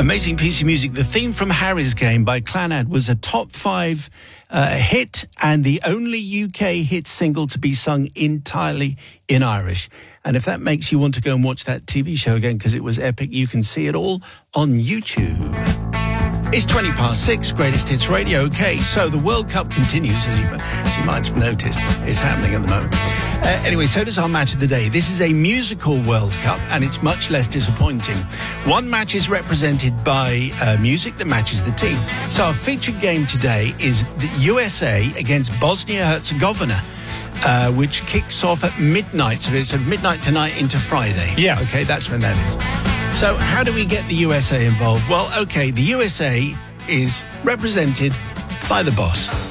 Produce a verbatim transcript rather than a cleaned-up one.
Amazing piece of music. The theme from Harry's Game by Clannad was a top five uh, hit and the only U K hit single to be sung entirely in Irish. And if that makes you want to go and watch that T V show again because it was epic, you can see it all on YouTube. It's twenty past six, Greatest Hits Radio. Okay, so the World Cup continues, as you, as you might have noticed. It's happening at the moment. Uh, anyway, so does our match of the day. This is a musical World Cup, and it's much less disappointing. One match is represented by uh, music that matches the team. So our featured game today is the U S A against Bosnia-Herzegovina, uh, which kicks off at midnight. So it's at midnight tonight into Friday. Yes. Okay, that's when that is. So how do we get the U S A involved? Well, okay, the U S A is represented by the boss.